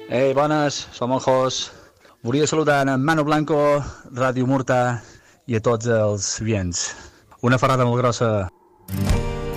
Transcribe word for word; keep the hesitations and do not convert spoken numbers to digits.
Ei, bones, som el Jos. Volia saludar en Manu Blanco, Ràdio Murta i a tots els vients. Una ferrada molt grossa.